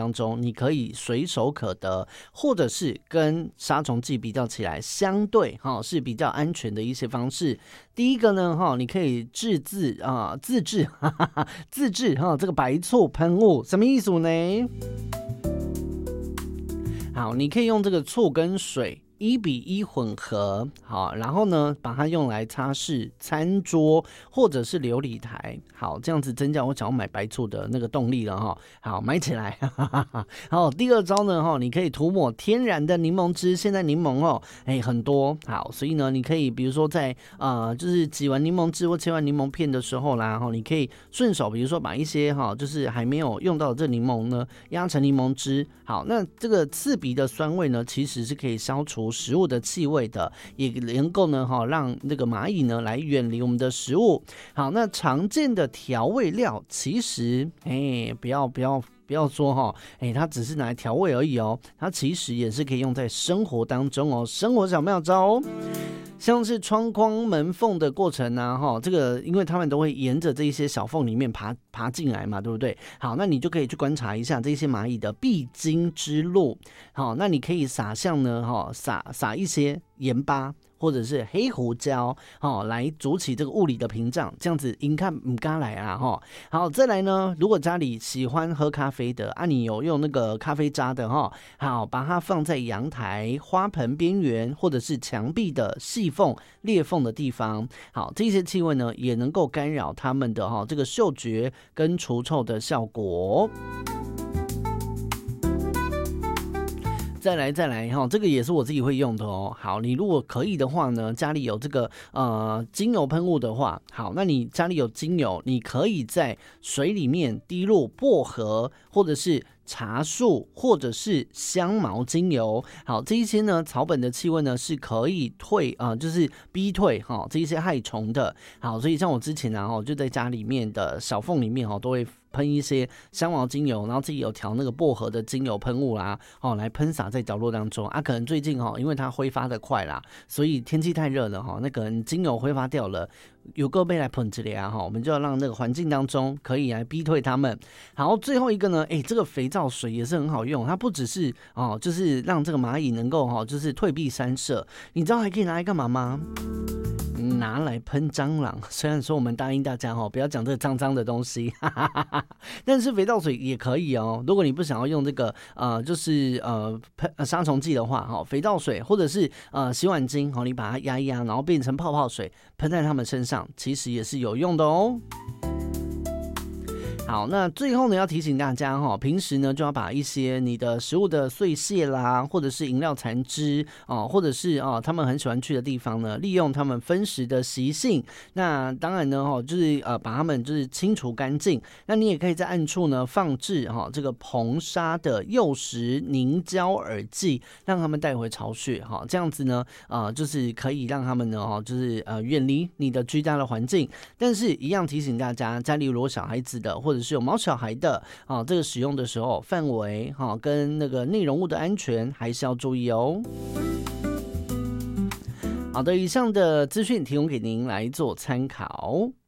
当中，你可以随手可得，或者是跟杀虫剂比较起来，相对是比较安全的一些方式。第一个呢，你可以自制这个白醋喷雾，什么意思呢？好，你可以用这个醋跟水1:1混合，好，然后呢，把它用来擦拭餐桌或者是流理台，好，这样子增加我想要买白醋的那个动力了哈。好，买起来。好，第二招呢，你可以涂抹天然的柠檬汁，现在柠檬很多，好，所以呢，你可以比如说在就是挤完柠檬汁或切完柠檬片的时候啦，你可以顺手比如说把一些就是还没有用到的这柠檬呢压成柠檬汁，好，那这个刺鼻的酸味呢，其实是可以消除食物的气味的，也能够呢让那个蚂蚁呢来远离我们的食物。好，那常见的调味料其实不要说它只是拿来调味而已哦，它其实也是可以用在生活当中哦，生活小妙招哦。像是窗框门缝的过程啊，这个因为他们都会沿着这一些小缝里面爬进来嘛，对不对？好，那你就可以去观察一下这些蚂蚁的必经之路。好，那你可以撒上呢，撒一些盐巴或者是黑胡椒，来筑起这个物理的屏障，这样子应看唔敢来啊，好，再来呢，如果家里喜欢喝咖啡的你有用那个咖啡渣的好，把它放在阳台、花盆边缘或者是墙壁的细缝、裂缝的地方，好，这些气味呢也能够干扰它们的这个嗅觉跟除臭的效果。再来这个也是我自己会用的哦。好，你如果可以的话呢，家里有这个精油喷雾的话，好，那你家里有精油，你可以在水里面滴入薄荷或者是茶树或者是香茅精油，好，这一些呢草本的气味呢是可以就是逼退这一些害虫的。好，所以像我之前就在家里面的小缝里面都会喷一些香茅精油，然后自己有调那个薄荷的精油喷雾啦，来喷洒在角落当中可能最近因为它挥发的快啦，所以天气太热了那个精油挥发掉了，有够被来喷这里我们就要让那个环境当中可以来逼退它们。好，最后一个呢，这个肥皂水也是很好用，它不只是就是让这个蚂蚁能够就是退避三舍，你知道还可以拿来干嘛吗？拿来喷蟑螂。虽然说我们答应大家不要讲这个脏脏的东西，但是肥皂水也可以哦。如果你不想要用这个就是杀虫剂的话，肥皂水或者是洗碗巾你把它压一压，然后变成泡泡水喷在它们身上，其实也是有用的哦。好，那最后呢要提醒大家平时呢就要把一些你的食物的碎屑啦，或者是饮料残汁或者是他们很喜欢去的地方呢，利用他们分食的习性。那当然呢就是把他们就是清除干净。那你也可以在暗处呢放置这个硼砂的诱食凝胶耳剂，让他们带回巢穴这样子呢就是可以让他们呢就是远离你的居家的环境。但是一样提醒大家，家里如果小孩子的或者是有毛小孩的这个使用的时候，范围跟那个内容物的安全还是要注意哦。好的，以上的资讯提供给您来做参考。